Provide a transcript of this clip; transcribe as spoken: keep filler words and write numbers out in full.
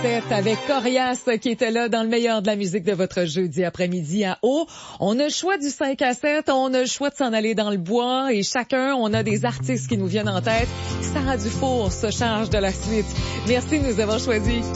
sept avec Corias qui était là dans le meilleur de la musique de votre jeudi après-midi à Eau. On a le choix du cinq à sept, on a le choix de s'en aller dans le bois et chacun, on a des artistes qui nous viennent en tête. Sarah Dufour se charge de la suite. Merci de nous avoir choisis.